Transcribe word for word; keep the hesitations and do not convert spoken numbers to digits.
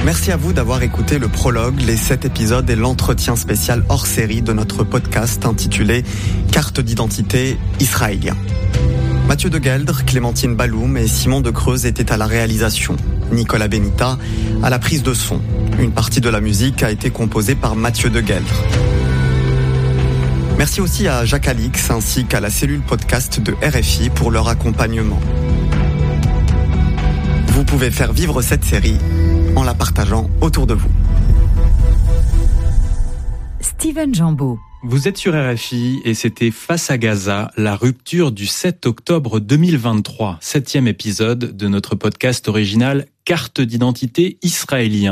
Merci à vous d'avoir écouté le prologue, les sept épisodes et l'entretien spécial hors série de notre podcast intitulé Carte d'identité israélien. Mathieu de Gueldre, Clémentine Balloum et Simon de Creuse étaient à la réalisation. Nicolas Benita à la prise de son. Une partie de la musique a été composée par Mathieu de Gueldre. Merci aussi à Jacques Alix ainsi qu'à la cellule podcast de R F I pour leur accompagnement. Vous pouvez faire vivre cette série en la partageant autour de vous. Steven Jambeau. Vous êtes sur R F I et c'était Face à Gaza, la rupture du sept octobre deux mille vingt-trois, septième épisode de notre podcast original Carte d'identité israélien.